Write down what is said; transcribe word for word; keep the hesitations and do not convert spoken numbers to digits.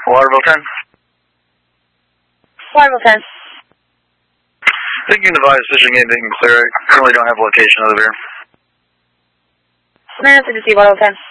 Waterville ten. Waterville ten. I think you can advise fishing game, they can clear it. Currently don't have location of the beer. Nine oh six, Waterville ten.